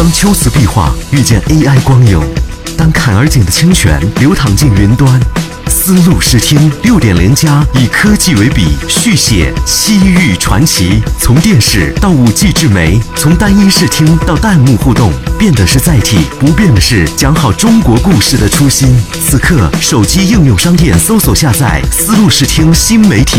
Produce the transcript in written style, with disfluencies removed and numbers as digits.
当秋瓷壁画遇见 AI 光影，当坎儿井的清泉流淌进云端，丝路视听6.0+以科技为笔，续写西域传奇。从电视到5G 智媒，从单音视听到弹幕互动，变的是载体，不变的是讲好中国故事的初心。此刻，手机应用商店搜索下载丝路视听新媒体。